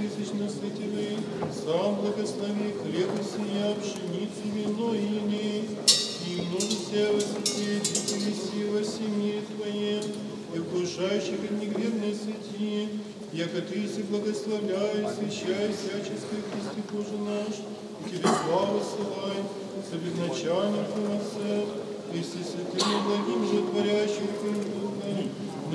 тысячно светевых, сам благослови хлеб и сия, пшеницу, вино и елей, и множество восететь, и повеси во семье Твоем, и вкушающих от негребной сети, яко Ты си благословляй, свящай всяческой Христе Боже наш, и Тебе славу ссылай, со безначальным Твоим Отцем, и все святым и благим же творящим Твоим Духом,